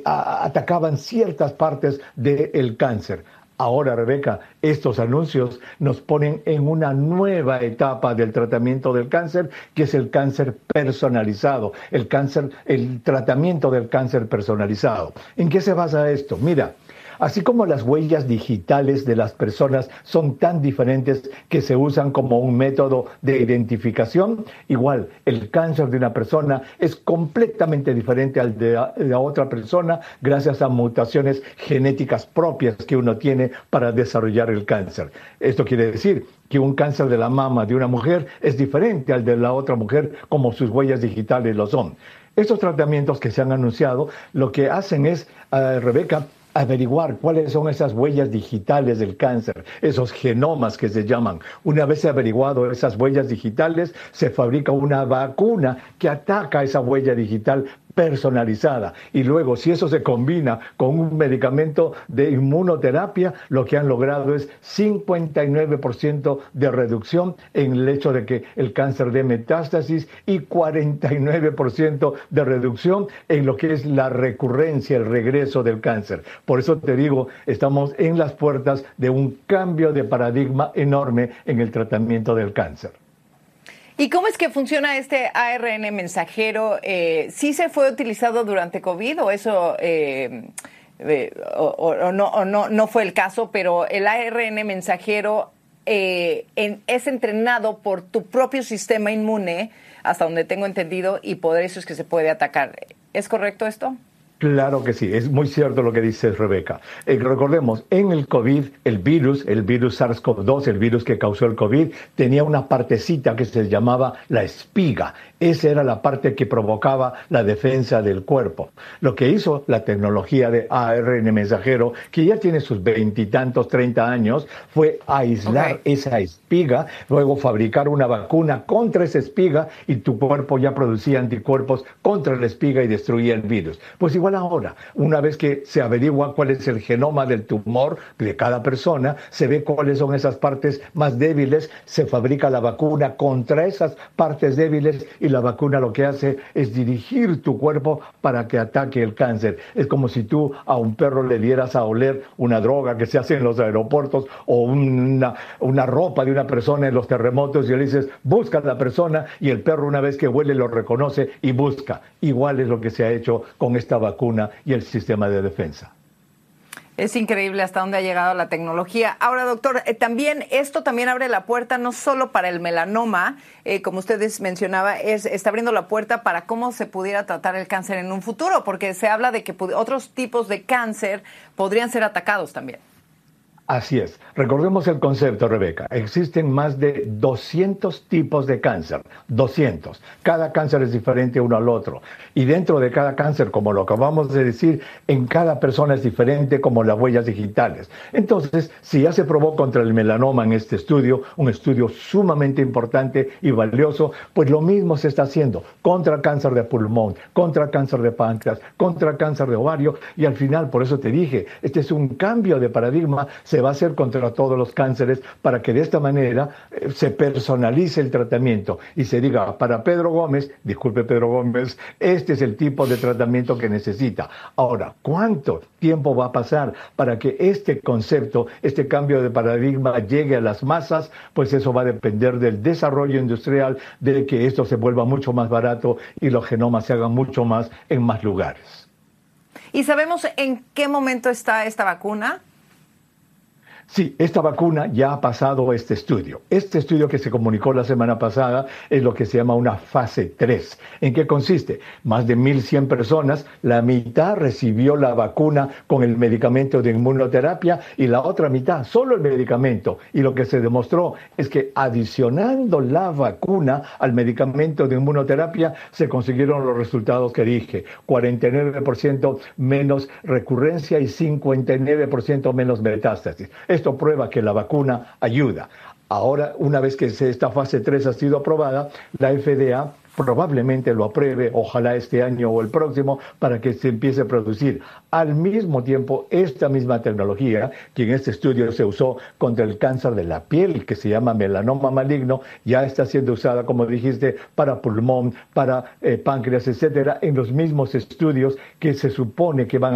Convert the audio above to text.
atacaban ciertas partes del cáncer. Ahora, Rebeca, estos anuncios nos ponen en una nueva etapa del tratamiento del cáncer, que es el cáncer personalizado, el tratamiento del cáncer personalizado. ¿En qué se basa esto? Mira, así como las huellas digitales de las personas son tan diferentes que se usan como un método de identificación, igual el cáncer de una persona es completamente diferente al de la otra persona gracias a mutaciones genéticas propias que uno tiene para desarrollar el cáncer. Esto quiere decir que un cáncer de la mama de una mujer es diferente al de la otra mujer como sus huellas digitales lo son. Estos tratamientos que se han anunciado lo que hacen es, Rebeca, averiguar cuáles son esas huellas digitales del cáncer, esos genomas que se llaman. Una vez averiguado esas huellas digitales, se fabrica una vacuna que ataca esa huella digital personalizada. Y luego, si eso se combina con un medicamento de inmunoterapia, lo que han logrado es 59% de reducción en el hecho de que el cáncer dé metástasis y 49% de reducción en lo que es la recurrencia, el regreso del cáncer. Por eso te digo, estamos en las puertas de un cambio de paradigma enorme en el tratamiento del cáncer. ¿Y cómo es que funciona este ARN mensajero? ¿Sí se fue utilizado durante COVID o eso no fue el caso? Pero el ARN mensajero es entrenado por tu propio sistema inmune, hasta donde tengo entendido, y por eso es que se puede atacar. ¿Es correcto esto? Claro que sí, es muy cierto lo que dices, Rebeca. Recordemos, en el COVID, el virus SARS-CoV-2, el virus que causó el COVID, tenía una partecita que se llamaba la espiga. Esa era la parte que provocaba la defensa del cuerpo. Lo que hizo la tecnología de ARN mensajero, que ya tiene sus 20 y tantos, 30 años, fue aislar esa espiga, luego fabricar una vacuna contra esa espiga y tu cuerpo ya producía anticuerpos contra la espiga y destruía el virus. Pues igual ahora, una vez que se averigua cuál es el genoma del tumor de cada persona, se ve cuáles son esas partes más débiles, se fabrica la vacuna contra esas partes débiles y la vacuna lo que hace es dirigir tu cuerpo para que ataque el cáncer. Es como si tú a un perro le dieras a oler una droga que se hace en los aeropuertos o una ropa de una persona en los terremotos y le dices, busca a la persona y el perro una vez que huele lo reconoce y busca. Igual es lo que se ha hecho con esta vacuna y el sistema de defensa. Es increíble hasta dónde ha llegado la tecnología. Ahora, doctor, esto también abre la puerta no solo para el melanoma, como ustedes mencionaba, está abriendo la puerta para cómo se pudiera tratar el cáncer en un futuro, porque se habla de que otros tipos de cáncer podrían ser atacados también. Así es. Recordemos el concepto, Rebeca. Existen más de 200 tipos de cáncer. 200. Cada cáncer es diferente uno al otro. Y dentro de cada cáncer, como lo acabamos de decir, en cada persona es diferente como las huellas digitales. Entonces, si ya se probó contra el melanoma en este estudio, un estudio sumamente importante y valioso, pues lo mismo se está haciendo contra cáncer de pulmón, contra cáncer de páncreas, contra cáncer de ovario. Y al final, por eso te dije, este es un cambio de paradigma. Se va a hacer contra todos los cánceres para que de esta manera se personalice el tratamiento y se diga para Pedro Gómez, disculpe Pedro Gómez, este es el tipo de tratamiento que necesita. Ahora, ¿cuánto tiempo va a pasar para que este concepto, este cambio de paradigma llegue a las masas? Pues eso va a depender del desarrollo industrial, de que esto se vuelva mucho más barato y los genomas se hagan mucho más en más lugares. ¿Y sabemos en qué momento está esta vacuna? Sí, esta vacuna ya ha pasado este estudio. Este estudio que se comunicó la semana pasada es lo que se llama una fase 3. ¿En qué consiste? Más de 1.100 personas, la mitad recibió la vacuna con el medicamento de inmunoterapia y la otra mitad solo el medicamento. Y lo que se demostró es que adicionando la vacuna al medicamento de inmunoterapia se consiguieron los resultados que dije. 49% menos recurrencia y 59% menos metástasis. Esto prueba que la vacuna ayuda. Ahora, una vez que esta fase 3 ha sido aprobada, la FDA probablemente lo apruebe, ojalá este año o el próximo, para que se empiece a producir. Al mismo tiempo, esta misma tecnología, que en este estudio se usó contra el cáncer de la piel, que se llama melanoma maligno, ya está siendo usada, como dijiste, para pulmón, para páncreas, etcétera, en los mismos estudios que se supone que van